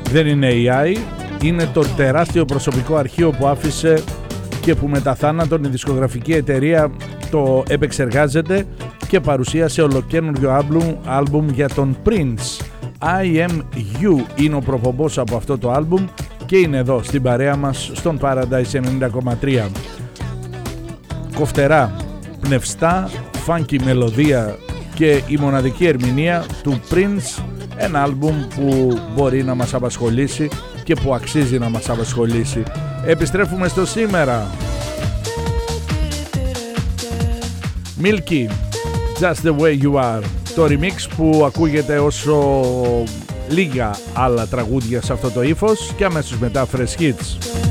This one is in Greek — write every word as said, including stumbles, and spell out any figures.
Δεν είναι έι άι, είναι το τεράστιο προσωπικό αρχείο που άφησε και που μετά θάνατον η δισκογραφική εταιρεία το επεξεργάζεται και παρουσίασε ολοκαίνουργιο άλμπουμ, άλμπουμ για τον Prince. I Am You είναι ο προπομπός από αυτό το άλμπουμ και είναι εδώ στην παρέα μας στον Paradise ενενήντα κόμμα τρία. Κοφτερά, πνευστά, funky μελωδία και η μοναδική ερμηνεία του Prince, ένα άλμπουμ που μπορεί να μας απασχολήσει και που αξίζει να μας απασχολήσει. Επιστρέφουμε στο σήμερα. Milky, Just the Way You Are, το remix που ακούγεται όσο λίγα άλλα τραγούδια σε αυτό το ύφος, και αμέσως μετά Fresh Hits.